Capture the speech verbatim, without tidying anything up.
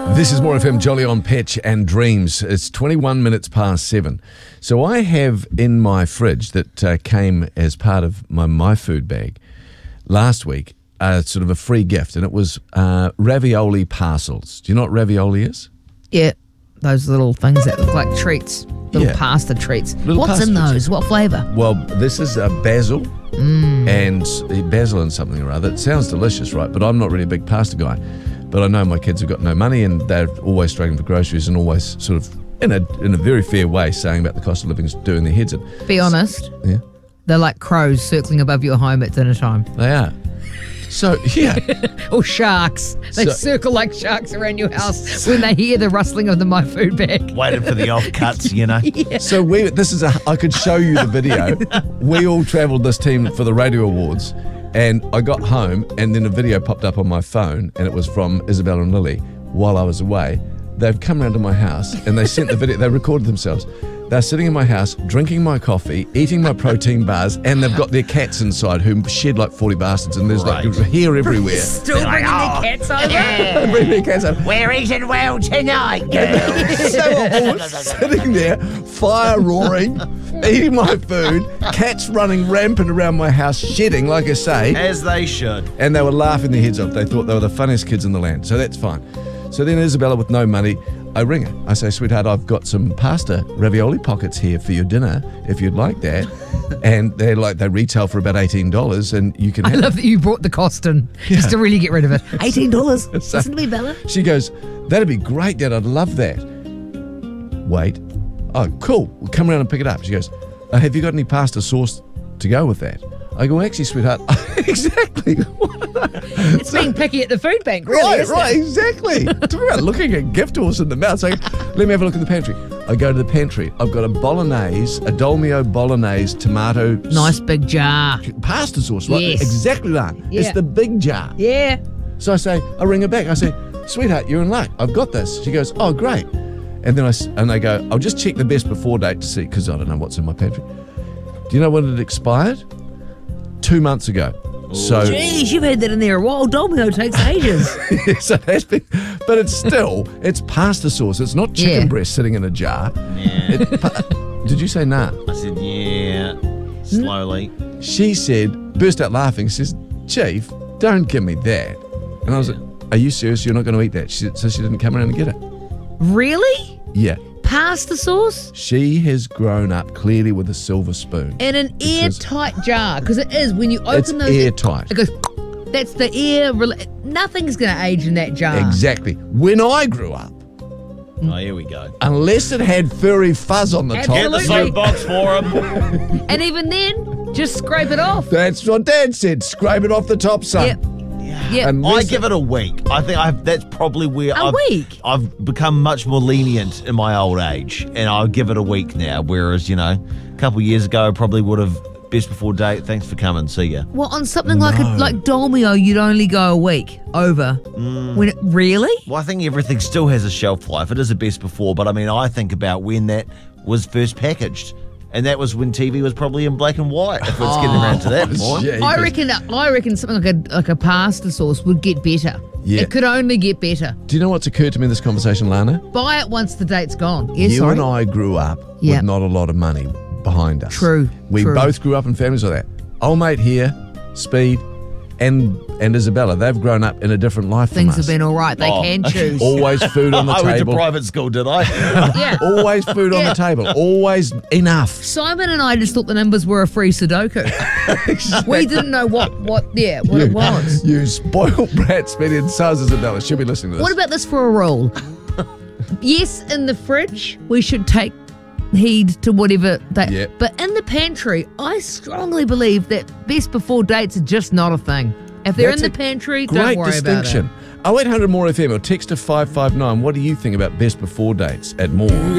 This is More F M, Jolly on Pitch and Dreams. It's twenty-one minutes past seven. So I have in my fridge that uh, came as part of my My Food bag last week, uh, sort of a free gift, and it was uh, ravioli parcels. Do you know what ravioli is? Yeah, those little things that look like treats, little Yeah. pasta treats. Little What's pasta in treats. those? What flavour? Well, this is uh, basil Mm. and uh, basil and something or other. It sounds delicious, right? But I'm not really a big pasta guy. But I know my kids have got no money and they're always struggling for groceries and always sort of, in a in a very fair way, saying about the cost of living is doing their heads in. Be honest, Yeah, they're like crows circling above your home at dinner time. they are. So, yeah. Or sharks. They So- circle like sharks around your house when they hear the rustling of the My Food bag. Waiting for the offcuts, you know. So we, this is a, I could show you the video. We all travelled this team for the radio awards, and I got home, and then a video popped up on my phone, and it was from Isabella and Lily while I was away. They've come round to my house, and they sent the video. They recorded themselves. They're sitting in my house, drinking my coffee, eating my protein bars, and they've got their cats inside who shed like forty bastards, and there's like Right. hair everywhere. Still bringing oh, their cats over? Bring their cats up. We're eating well tonight, girls. They were all sitting there, fire roaring, eating my food, cats running rampant around my house, shedding, like I say, As they should. and they were laughing their heads off. They thought they were the funniest kids in the land, so that's fine. So then Isabella, with no money, I ring her. I say, sweetheart, I've got some pasta ravioli pockets here for your dinner, if you'd like that. And they're like, they retail for about eighteen dollars, and you can I have love that you brought the cost in just to really get rid of it. eighteen dollars. So- Listen to me, Bella. She goes, that'd be great, Dad. I'd love that. Wait. Oh, cool. We'll come around and pick it up. She goes, uh, have you got any pasta sauce to go with that? I go, actually, sweetheart, exactly. It's being picky at the food bank, really, right, isn't right, it? exactly. Talk about looking a gift horse in the mouth. So let me have a look in the pantry. I go to the pantry. I've got a bolognese, a Dolmio bolognese tomato Nice big jar. pasta sauce, right? Yes. Exactly that. Yeah. It's the big jar. Yeah. So I say, I ring her back. I say, sweetheart, you're in luck. I've got this. She goes, oh, great. And then I, s- and I go, I'll just check the best before date to see, because I don't know what's in my pantry. Do you know when it expired? Two months ago. So, Jeez, you've had that in there a while. Domino takes ages. so it has been, but it's still, it's pasta sauce. It's not chicken Yeah. breast sitting in a jar. Yeah. It, pa- did you say nah? I said, yeah. Slowly. She said, burst out laughing, says, Chief, don't give me that. And I was like, are you serious? You're not going to eat that? She said, so she didn't come around and get it. Really? Yeah. Pasta sauce? She has grown up clearly with a silver spoon. In an Because- airtight jar. Because it is. When you open It's those. airtight. It goes. That's the air. rela- Nothing's going to age in that jar. Exactly. When I grew up, Oh, here we go. unless it had furry fuzz on the top, Get the Absolutely. soapbox for him. And even then, just scrape it off. that's what Dad said. Scrape it off the top, son. Yep. Yep. Unless I give it a week. I think I've, that's probably where A I've, week? I've become much more lenient in my old age, and I'll give it a week now. Whereas, you know, a couple of years ago, I probably would have best before date. Thanks for coming. See ya. Well, on something like a, like Dolmio, you'd only go a week over. When it, really? Well, I think everything still has a shelf life. It is a best before, but I mean, I think about when that was first packaged, and that was when T V was probably in black and white. If it's getting around to that point. Yeah, I because- reckon. I reckon something like a like a pasta sauce would get better. Yeah. It could only get better. Do you know what's occurred to me in this conversation, Lana? Buy it once the date's gone. Yeah, you sorry. and I grew up Yeah. with not a lot of money behind us. True, We true. both grew up in families like that. Old mate here, Speed, and and Isabella, they've grown up in a different life Things from us. have been all right. They Oh. can choose. Always food on the I went to table. private school, did I? Yeah. Always food on Yeah. the table. Always enough. Simon and I just thought the numbers were a free Sudoku. We didn't know what what yeah what it was. You spoiled brat, Speedy, and so is Isabella. She'll be listening to this. What about this for a rule? Yes, in the fridge we should take heed to whatever they. Yep. But in the pantry, I strongly believe that best before dates are just not a thing. If they're That's in a the pantry, Great don't worry distinction. about it. oh eight hundred more F M or text to five five nine. What do you think about best before dates at More?